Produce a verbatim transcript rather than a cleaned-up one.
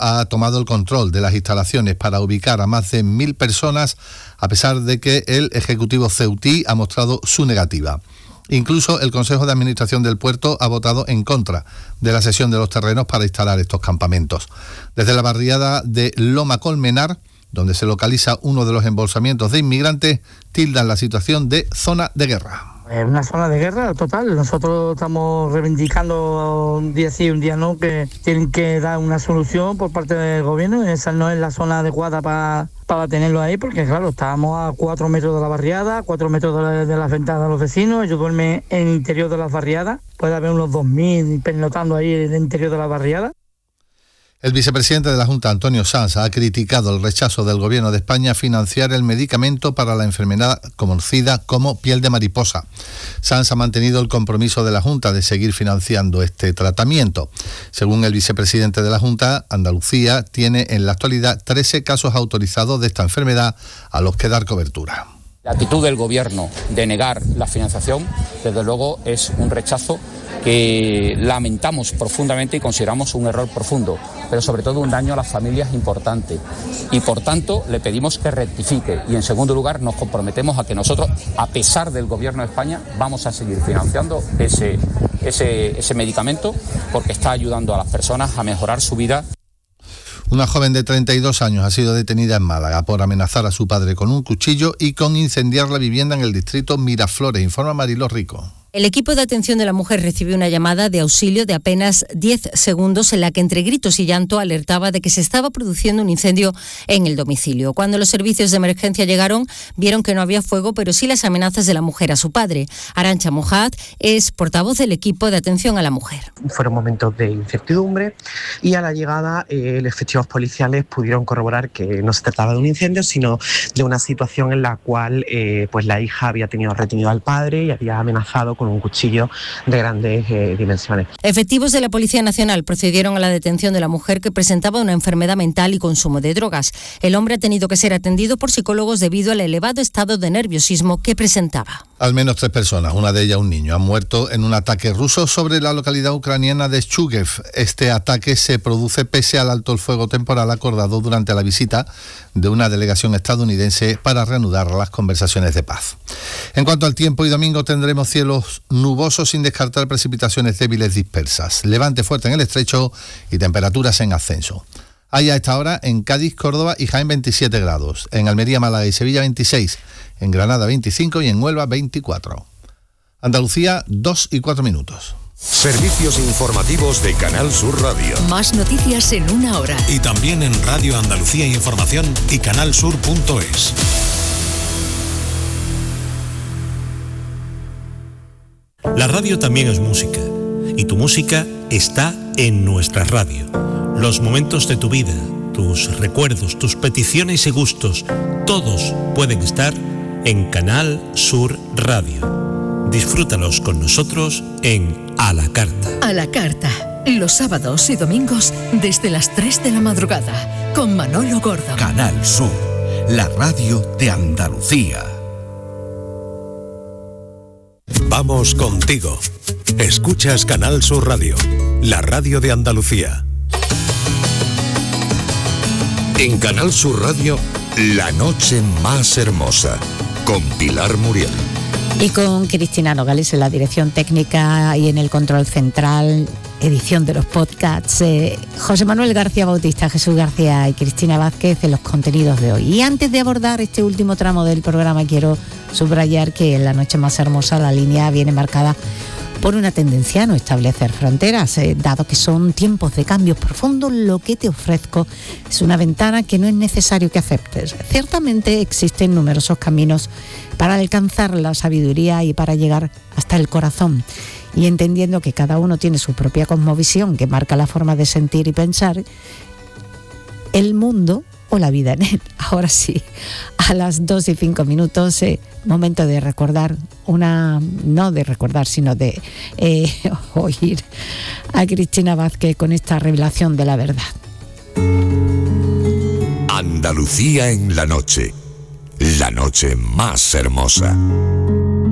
ha tomado el control de las instalaciones para ubicar a más de mil personas, a pesar de que el Ejecutivo ceutí ha mostrado su negativa. Incluso el Consejo de Administración del puerto ha votado en contra de la cesión de los terrenos para instalar estos campamentos. Desde la barriada de Loma Colmenar, donde se localiza uno de los embolsamientos de inmigrantes, tildan la situación de zona de guerra. Es una zona de guerra total. Nosotros estamos reivindicando un día sí, un día no, que tienen que dar una solución por parte del gobierno. Esa no es la zona adecuada para, para tenerlo ahí, porque claro, estábamos a cuatro metros de la barriada, cuatro metros de, la, de las ventanas de los vecinos. Ellos duermen en el interior de las barriadas. Puede haber unos dos mil pernotando ahí en el interior de la barriada. El vicepresidente de la Junta, Antonio Sanz, ha criticado el rechazo del Gobierno de España a financiar el medicamento para la enfermedad conocida como piel de mariposa. Sanz ha mantenido el compromiso de la Junta de seguir financiando este tratamiento. Según el vicepresidente de la Junta, Andalucía tiene en la actualidad trece casos autorizados de esta enfermedad a los que dar cobertura. La actitud del Gobierno de negar la financiación, desde luego, es un rechazo que lamentamos profundamente y consideramos un error profundo, pero sobre todo un daño a las familias importante. Y por tanto le pedimos que rectifique y en segundo lugar nos comprometemos a que nosotros, a pesar del Gobierno de España, vamos a seguir financiando ese, ese, ese medicamento porque está ayudando a las personas a mejorar su vida. Una joven de treinta y dos años ha sido detenida en Málaga por amenazar a su padre con un cuchillo y con incendiar la vivienda en el distrito Miraflores, informa Mariló Rico. El equipo de atención de la mujer recibió una llamada de auxilio de apenas diez segundos en la que entre gritos y llanto alertaba de que se estaba produciendo un incendio en el domicilio. Cuando los servicios de emergencia llegaron, vieron que no había fuego, pero sí las amenazas de la mujer a su padre. Arantxa Mojad es portavoz del equipo de atención a la mujer. Fueron momentos de incertidumbre y a la llegada eh, los efectivos policiales pudieron corroborar que no se trataba de un incendio, sino de una situación en la cual eh, pues la hija había tenido retenido al padre y había amenazado con un cuchillo de grandes eh, dimensiones. Efectivos de la Policía Nacional procedieron a la detención de la mujer que presentaba una enfermedad mental y consumo de drogas. El hombre ha tenido que ser atendido por psicólogos debido al elevado estado de nerviosismo que presentaba. Al menos tres personas, una de ellas un niño, han muerto en un ataque ruso sobre la localidad ucraniana de Chuguev. Este ataque se produce pese al alto el fuego temporal acordado durante la visita de una delegación estadounidense para reanudar las conversaciones de paz. En cuanto al tiempo, hoy domingo tendremos cielos nubosos sin descartar precipitaciones débiles dispersas, levante fuerte en el estrecho y temperaturas en ascenso. Hay a esta hora en Cádiz, Córdoba y Jaén veintisiete grados, en Almería, Málaga y Sevilla veintiséis, en Granada veinticinco y en Huelva veinticuatro. Andalucía, dos y cuatro minutos. Servicios informativos de Canal Sur Radio. Más noticias en una hora. Y también en Radio Andalucía Información y canalsur punto es. La radio también es música, y tu música está en nuestra radio. Los momentos de tu vida, tus recuerdos, tus peticiones y gustos, todos pueden estar en Canal Sur Radio. Disfrútalos con nosotros en A la Carta. A la Carta, los sábados y domingos desde las tres de la madrugada, con Manolo Gordo. Canal Sur, la radio de Andalucía. Vamos contigo. Escuchas Canal Sur Radio, la radio de Andalucía. En Canal Sur Radio, La Noche Más Hermosa, con Pilar Muriel. Y con Cristina Nogales en la dirección técnica y en el control central, edición de los podcasts, eh, José Manuel García Bautista, Jesús García y Cristina Vázquez en los contenidos de hoy. Y antes de abordar este último tramo del programa, quiero subrayar que en La Noche Más Hermosa la línea viene marcada por una tendencia a no establecer fronteras, eh, dado que son tiempos de cambios profundos. Lo que te ofrezco es una ventana que no es necesario que aceptes. Ciertamente existen numerosos caminos para alcanzar la sabiduría y para llegar hasta el corazón. Y entendiendo que cada uno tiene su propia cosmovisión que marca la forma de sentir y pensar el mundo o la vida en él. Ahora sí, a las dos y cinco minutos, eh, momento de recordar una, no de recordar, sino de eh, oír a Cristina Vázquez con esta revelación de la verdad. Andalucía en la noche, la noche más hermosa.